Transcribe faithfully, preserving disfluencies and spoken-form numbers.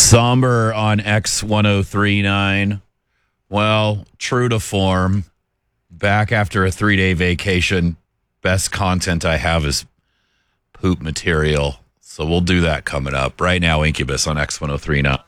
Somber on X ten thirty-nine. Well, true to form, back after a three-day vacation. Best content I have is poop material. So we'll do that coming up. Right now, Incubus on X ten thirty-nine.